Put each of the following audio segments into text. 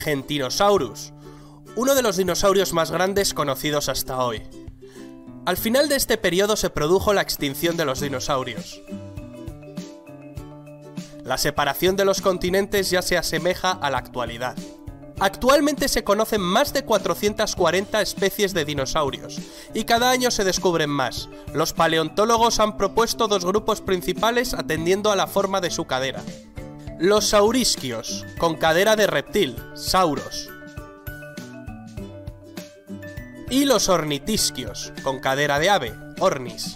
Argentinosaurus, uno de los dinosaurios más grandes conocidos hasta hoy. Al final de este periodo se produjo la extinción de los dinosaurios. La separación de los continentes ya se asemeja a la actualidad. Actualmente se conocen más de 440 especies de dinosaurios, y cada año se descubren más. Los paleontólogos han propuesto dos grupos principales atendiendo a la forma de su cadera. Los saurisquios, con cadera de reptil, sauros. Y los ornitisquios, con cadera de ave, ornis.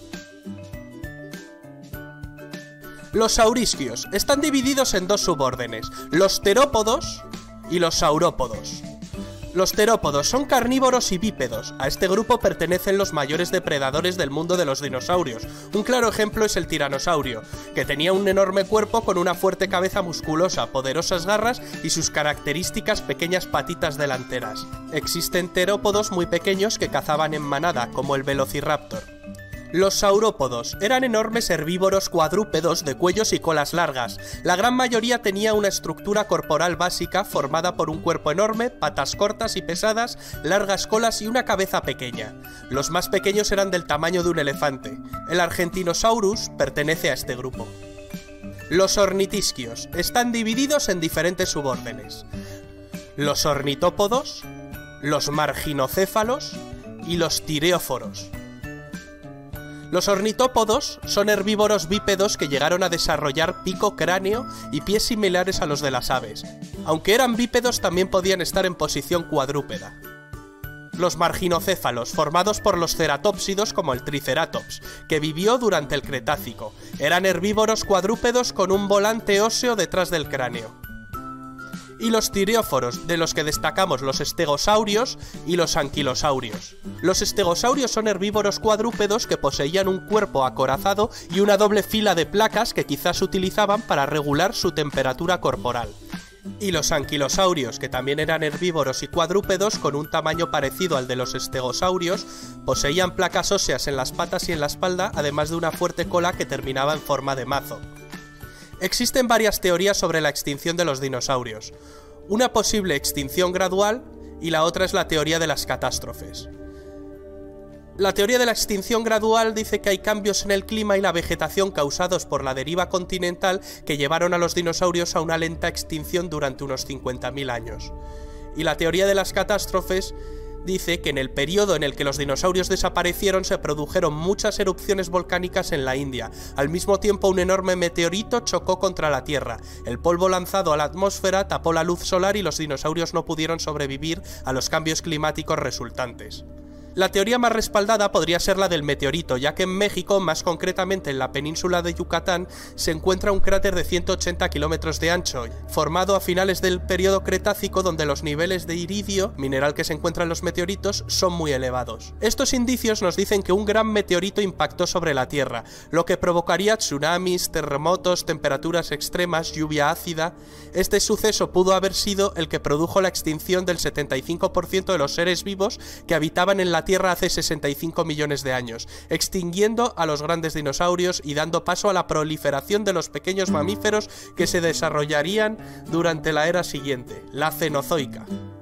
Los saurisquios están divididos en dos subórdenes, los terópodos y los saurópodos. Los terópodos son carnívoros y bípedos. A este grupo pertenecen los mayores depredadores del mundo de los dinosaurios. Un claro ejemplo es el tiranosaurio, que tenía un enorme cuerpo con una fuerte cabeza musculosa, poderosas garras y sus características pequeñas patitas delanteras. Existen terópodos muy pequeños que cazaban en manada, como el velociraptor. Los saurópodos eran enormes herbívoros cuadrúpedos de cuellos y colas largas. La gran mayoría tenía una estructura corporal básica formada por un cuerpo enorme, patas cortas y pesadas, largas colas y una cabeza pequeña. Los más pequeños eran del tamaño de un elefante. El Argentinosaurus pertenece a este grupo. Los ornitisquios están divididos en diferentes subórdenes: los ornitópodos, los marginocéfalos y los tireóforos. Los ornitópodos son herbívoros bípedos que llegaron a desarrollar pico, cráneo y pies similares a los de las aves. Aunque eran bípedos, también podían estar en posición cuadrúpeda. Los marginocéfalos, formados por los ceratópsidos como el Triceratops, que vivió durante el Cretácico. Eran herbívoros cuadrúpedos con un volante óseo detrás del cráneo. Y los tireóforos, de los que destacamos los estegosaurios y los anquilosaurios. Los estegosaurios son herbívoros cuadrúpedos que poseían un cuerpo acorazado y una doble fila de placas que quizás utilizaban para regular su temperatura corporal. Y los anquilosaurios, que también eran herbívoros y cuadrúpedos con un tamaño parecido al de los estegosaurios, poseían placas óseas en las patas y en la espalda, además de una fuerte cola que terminaba en forma de mazo. Existen varias teorías sobre la extinción de los dinosaurios. Una posible extinción gradual y la otra es la teoría de las catástrofes. La teoría de la extinción gradual dice que hay cambios en el clima y la vegetación causados por la deriva continental que llevaron a los dinosaurios a una lenta extinción durante unos 50.000 años. Y la teoría de las catástrofes dice que en el periodo en el que los dinosaurios desaparecieron se produjeron muchas erupciones volcánicas en la India. Al mismo tiempo, un enorme meteorito chocó contra la Tierra. El polvo lanzado a la atmósfera tapó la luz solar y los dinosaurios no pudieron sobrevivir a los cambios climáticos resultantes. La teoría más respaldada podría ser la del meteorito, ya que en México, más concretamente en la península de Yucatán, se encuentra un cráter de 180 kilómetros de ancho, formado a finales del periodo Cretácico, donde los niveles de iridio, mineral que se encuentra en los meteoritos, son muy elevados. Estos indicios nos dicen que un gran meteorito impactó sobre la Tierra, lo que provocaría tsunamis, terremotos, temperaturas extremas, lluvia ácida. Este suceso pudo haber sido el que produjo la extinción del 75% de los seres vivos que habitaban en la Tierra hace 65 millones de años, extinguiendo a los grandes dinosaurios y dando paso a la proliferación de los pequeños mamíferos que se desarrollarían durante la era siguiente, la Cenozoica.